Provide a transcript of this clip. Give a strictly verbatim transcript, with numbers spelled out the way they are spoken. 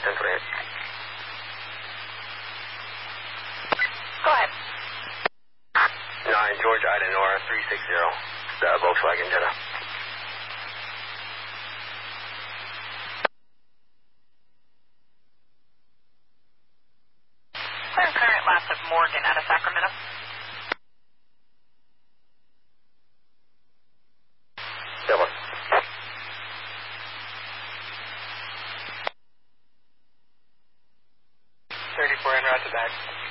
ten twenty-eight. Go ahead. nine George Ida Nora three six zero. The Volkswagen Jetta. Clear current last of Morgan out of Sacramento. Double. thirty-four en route to back.